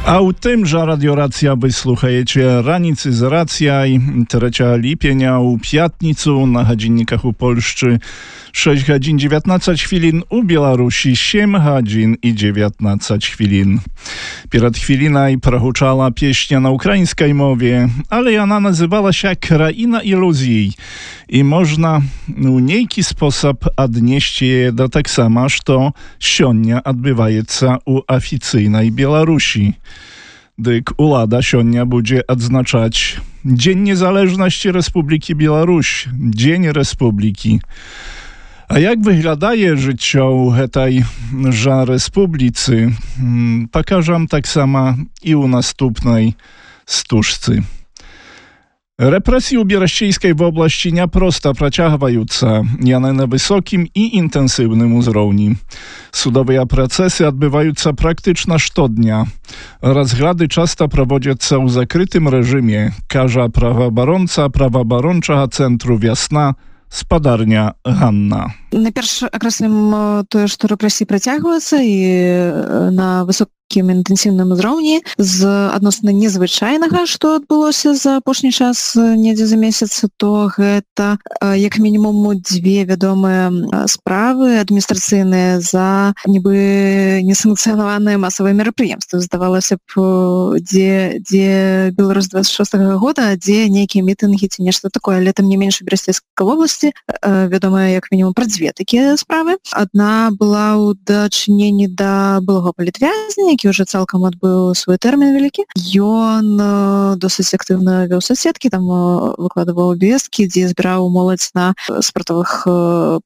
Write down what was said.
А ў тым жа радыёрацыя вы слухаеце раніцы з рацыяй 3 ліпеня ў пятніцу на гадзінніках у Польшчы 6 гадзін 19 хвілін, у Беларусі 7 гадзін і 19 хвілін. Перад хвілінай прагучала песня на украінскай мове, але яна называлася «Краіна ілюзій» і можна у нейкі спосаб аднесці яе да таксама, што сёння адбываецца ў афіцыйнай Беларусі. Дык улада сёння будзе адзначаць Дзень незалежнасці Рэспублікі Беларусь, Дзень Рэспублікі. А як выглядае жыццё ў гэтай жа рэспубліцы, пакажам таксама і ў наступнай стужцы. Рэпрэсіі ў Берасцейскай вобласці няпроста працягваюцца, яны на высокім і інтэнсіўным узроўні. Судовыя працэсы адбываюцца практычна штодня. Разгляды часта праводзяцца ў закрытым рэжыме, кажа праваабаронца праваабарончага цэнтру «Вясна» спадарня Ганна. Найперш акрэслім тое, што рэпрэсіі працягваюцца і на высокім інтэнсіўным узроўні з адносна незвычайнага, што адбылося за апошні час недзе за месяц, то гэта як мінімум 2 вядомыя справы адміністрацыйныя за нібы несанкцыянаваныя масавыя мерапрыемствы. Здавалася б, дзе Беларусь 26-го года, дзе нейкія мітынгі ці нешта такое, але там не менш у Берасцейскай вобласці вядомая як мінімум пра 2 такія справы. Адна была ў дачыненні да былога палітвязня, які ўжо цалкам адбыў свой тэрмін вялікі. Ён досыць актыўна вёў соцсеткі, там выкладываў абвесткі, дзе збіраў моладзь на спартовых